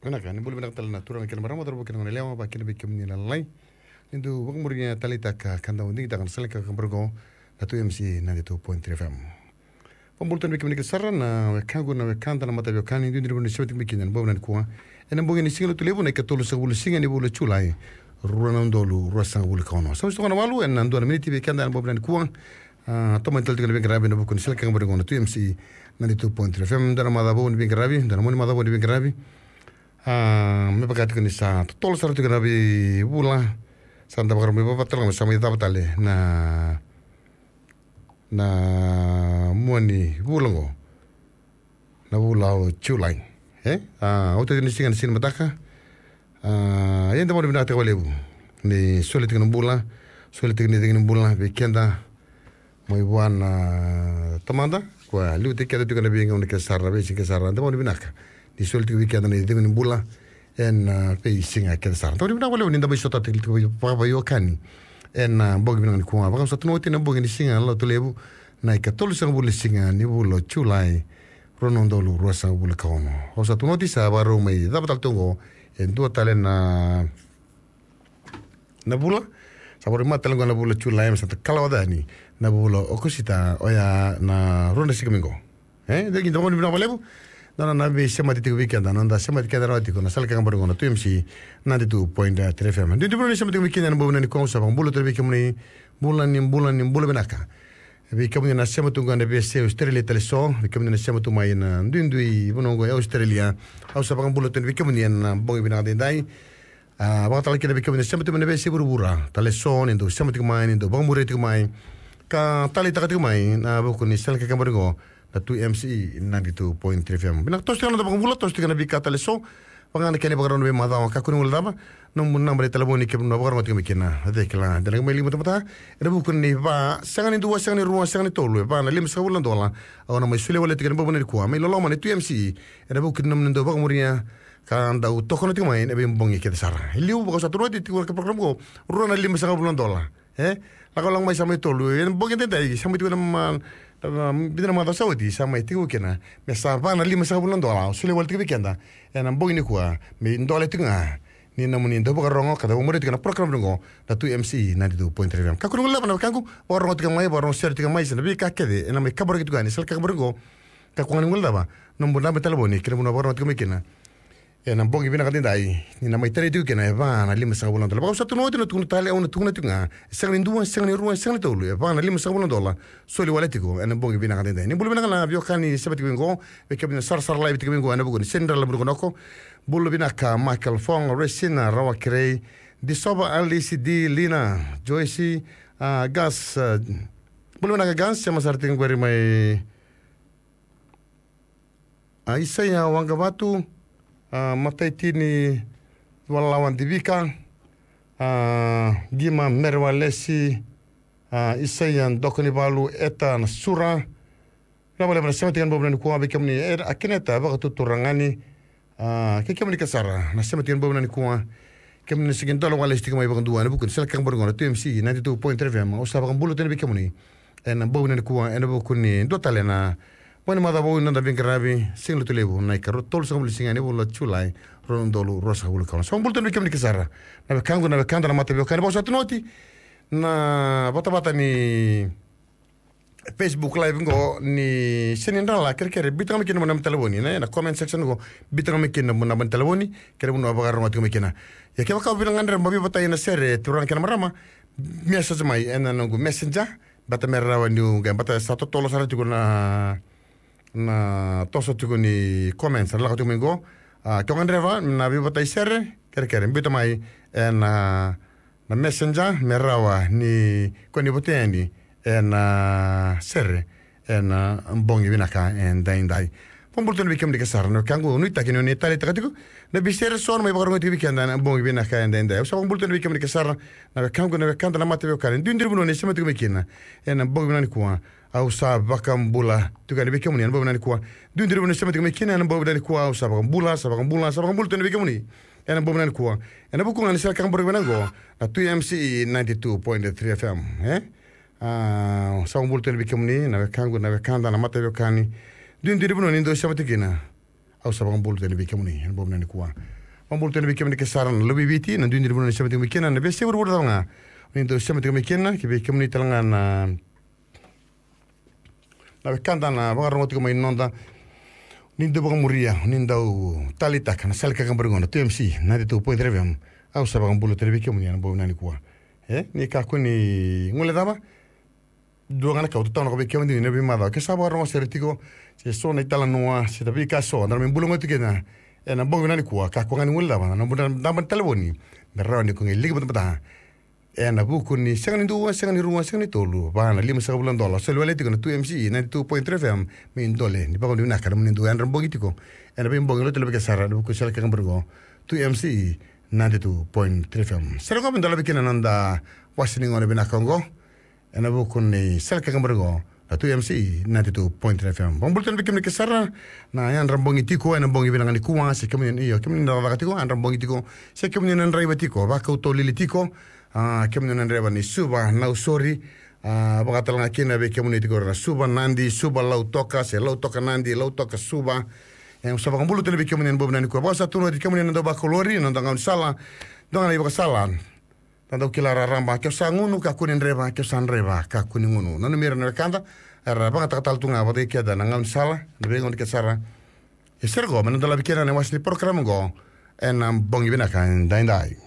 Kan boleh benak tal natural kan marama darbo kan lewa ba kan bekem ni lalai indu wang murnya talita ka kanda undi kita kan sele ka kambergo atu MC 92.3 FM pembultan bekem ni kesaran na kago na kanda na mata be kan indu ni sebet bekem bo nan kuwa ena bo ni singelo tulebu na katolu sa bulu singa ni bulu chulai ruanan dolu ruasa bulu kono so sto na walu en ando na miniti be kanda na bo nan kuwa to man tal be grabe na bo kun sele ka kambergo atu MC 92.3 FM dana mada bo ni be grabe dana mo ni mada bo ni be grabe me pakat kini sa tol saratu kana bi bula santa bakar me papat lang sama ita batale na moni bulango na bulao chulai auto kini singan sin mataka yang tamo bina te walebu ni solit kini bula be kenda mo ibuan tamanda kwa liu te kada tu kana bi ngam ke sarra be sin ke sarra tamo bina ka di solti weekend na dengan bula en pe singa ke sar to bina wala ninda ba sota til pa ba yo kani en bog bina ko ba so tno tina bog ni singa lo to lebu na ka tol sa bula singa ni bulo chulai ronondo lu rosa bula ka ono o sa tno ti sa ba ro mai da ba tongo en do tale na bula sa ba ma tale na bula chulai sa kala wadani na bula o kusita o ya na ronda sikamingo de ki do bina wala Nana nabi sema titik weekend nanda sema titik kada roti kona sal kang baru kona tu MC 92.3 FM. Di bulan sema titik weekend nana bulan ni kong sabang bulu terbi kemuni bulan bulu benaka. Bi kemuni na sema tu ganda BC Australia teleso bi kemuni na sema tu mai na ndui bunongo Australia au sabang bulu terbi kemuni na bongi benaka dai. Bakal kita bi kemuni sema tu mana BC buru-bura teleso ndo sema titik mai ndo bang buru titik mai ka tali titik mai na bukuni sal kang baru na 2MC 92.3 FM. Binak tos tingana tapang bulat tos tingana bika taleso. Pangana kene bagaron be madawa kakuni mul daba. Nung number telefoni ke no bagaron mati kemikina. Ade kala dan ngai lima temata. Ada bukun ni ba sangan ni dua sangan ni ruang sangan ni tolu ba na lim sabulan dola. Aw na mai sule wala tigana babon ni kuwa. Mai lolo man 2MC. Ada bukun nam ndo bagamuria kan dau tokon ti mai ebe mbongi ke sara. Liu bagaw sa turu ti tiwal ke program ko. Ruang na lim sabulan dola. Lako lang mai samai tolu. En bongi tendai samai tiwala man bidana mata saudi sama itigu kena me sarba na lima sa bulan dola sule wal tigu kenda en ambo ini kuwa me ndole tinga ni namuni ndo boka rongo kada umure tigana program rongo da 2MC 92.3 ka kunu la bana kangu rongo tiga mai rongo ser tiga mai senabi ka kede en me kabar gitu gani sel ka kabar rongo ka kuani ngul daba nombo na betalboni kire buno rongo tiga mikena en ambo ngi bina kadinda ai ni na mai tere tigu kena ba na lima sa bulan dola ba sa tuno tino tunu tale ona tunu tinga sangni duwa sangni ruwa sangni tolu ba na lima sa bulan dola soli waletigo en ambo ngi bina kadinda ni bulu bina kana bio kani sebati wingo be kabina sar live tiga wingo ana bugo ni sendra la bugo noko bulu bina ka Michael Fong Resina Rawa Kirei di soba Alice di Lina Joyce gas bulu bina ka gas sama sarting bari mai Isaya Wangabatu matai tini walawan dibika gima merwalesi isayan dokoni balu eta na sura na bale bana sematikan bobna ko abe kamni akineta ba tuturangani kekemni kasara na sematikan bobna ko kemni sigin dolo wala stik mai bakon duana bukun sel kang borgon 2MC 92.3 FM o sa bakon bulu ten be kamni en bobna ko en bukuni dotalena Pone mada bo nanda bin gravi sing lu tulebu nai karo tol sa mulsinga ni bola chulai rondolu rosa bulu kana so bulton bikem ni kisara na kangu na kanda na mata bi kana bo sa tunoti na bata ni Facebook live ngo ni seninda la kere bitang mekin mo na telefoni na comment section go bitang mekin mo na telefoni kere mo abagar mo mekin ya ke ka bilang andre mabi bata ina sere turan kana marama message mai en na go messenger bata merrawa ni ga bata sa to tolo sara na toso tuko ni comments la ko tumingo kongan reva na bi bata isere kere mbito mai na messenger merawa ni koni botendi serre mbongi binaka dai pombulton bikem de kasar no kango no itakino ni tali takatiku na bisere son mai bagaro ti weekend na mbongi binaka dai so pombulton bikem de kasar na kango na kanda na mate kan dindir buno ni sematu mekina mbongi binani kuwa au sa bakam bula tu kan bikem ni mbongi binani kuwa dindir buno sematu mekina na mbongi binani kuwa au sa bakam bula bulton bikem ni mbongi binani kuwa buku ngani sel kang mbongi binani go na 2MC 92.3 FM sa bulton bikem ni na kango na kanda na mate kani Dun diri buno nindo siapa tikina. au sa bang bulu tene bikam ni bom nani kuwa bang bulu tene bikam ni ke saran lebih biti na duin ribun sa bikam na be se bur nga ni do sa bikam na ke bikam ni talanga na kanta na bang rongot ko mai nonda ni do bang muria ni do talita kana salka kan bergona TMC na de tu point revem au sa bang bulu tene bikam ni bom nani kuwa ni ka ko ni ngole daba do ngana ka utata no bikam ni ne be mada ke sa bang sertiko se sona itala noa se tabi ka so na me bulo ngoti kena na bongo nani kuwa ka ko ngani ngula ba na budan daman telefoni berra ni ko ngi ligi bata na buku ni sangani duwa sangani ruwa sangani tolu ba na $5 bulan se lo leti ko 2MC 92.3 FM min dole ni ba ko ni na kada mun ndu an rambo gitiko na be bongo lo tele be sara buku sel ka ngambergo 2MC 92.3 FM sera ko ndala be kena nanda wasini ngone be na kongo na buku ni sel ka ngambergo tu MC 92.3 FM. Bambultan bikin ke sarra na yan rambongi tiko en bongi binangani kuwa se kemen iyo kemen na tiko an rambongi tiko se kemen nan raiba tiko ba ka to lili tiko kemen nan raiba ni suba na usori ba talanga kina be kemen tiko na suba nandi suba lau toka se lau toka nandi lau toka suba en sa bambultan bikin kemen bobnani ko ba sa tuno di kemen ndo ba kolori ndo ngam sala ndo ngani ba salan tanda kilara ramba ke sangunu ka kunin reba ke san reba ka kunin ngunu nanu mira na kanda era banga tatal tunga bode ke da ngam sala de bengon ke sara e sergo men dalla bikera ne wasli program go en bongi bina kan dai